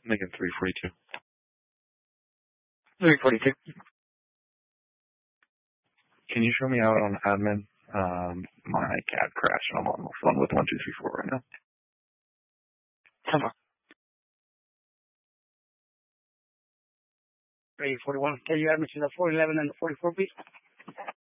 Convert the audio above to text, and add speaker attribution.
Speaker 1: Making 342.
Speaker 2: 342.
Speaker 1: Can you show me out on admin? My cab crashed and I'm on the phone with 1234 right now.
Speaker 2: Come on. 341. Can you add me to the 411 and the 44, please?